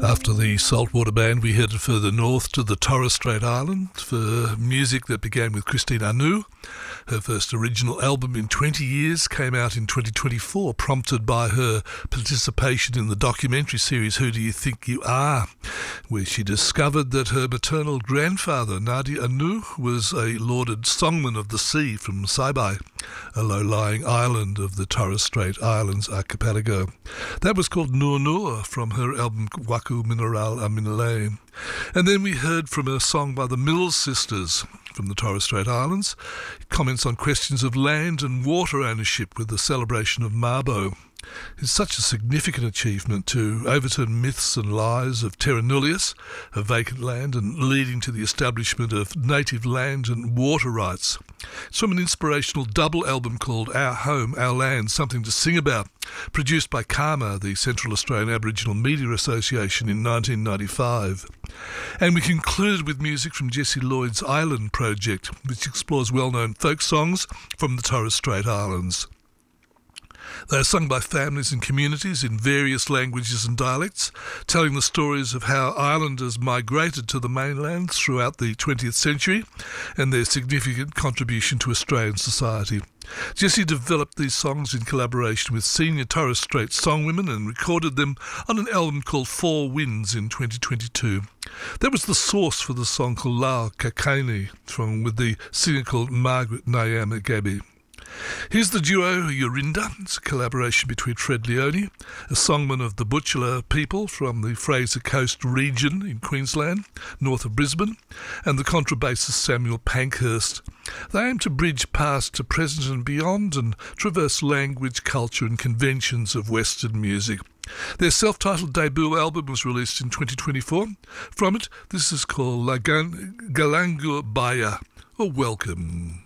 After the Saltwater Band, we headed further north to the Torres Strait Islands for music that began with Christine Anu. Her first original album in 20 years came out in 2024, prompted by her participation in the documentary series Who Do You Think You Are?, where she discovered that her maternal grandfather, Nadi Anu, was a lauded songman of the sea from Saibai, a low-lying island of the Torres Strait Islands archipelago. That was called Nur Nur from her album Waku Mineral Aminale. And then we heard from a song by the Mills Sisters from the Torres Strait Islands, comments on questions of land and water ownership with the celebration of Mabo. It's such a significant achievement to overturn myths and lies of terra nullius, of vacant land, and leading to the establishment of native land and water rights. It's from an inspirational double album called Our Home, Our Land, Something to Sing About, produced by CAMA, the Central Australian Aboriginal Media Association, in 1995. And we concluded with music from Jessie Lloyd's Island Project, which explores well-known folk songs from the Torres Strait Islands. They are sung by families and communities in various languages and dialects, telling the stories of how islanders migrated to the mainland throughout the 20th century and their significant contribution to Australian society. Jessie developed these songs in collaboration with senior Torres Strait songwomen and recorded them on an album called Four Winds in 2022. That was the source for the song called Lau Kakani with the singer called Margaret Nyama Gabi. Here's the duo Yorinda. It's a collaboration between Fred Leone, a songman of the Butchulla people from the Fraser Coast region in Queensland, north of Brisbane, and the contrabassist Samuel Pankhurst. They aim to bridge past to present and beyond and traverse language, culture and conventions of Western music. Their self-titled debut album was released in 2024. From it, this is called La Galangu Baya, or Welcome.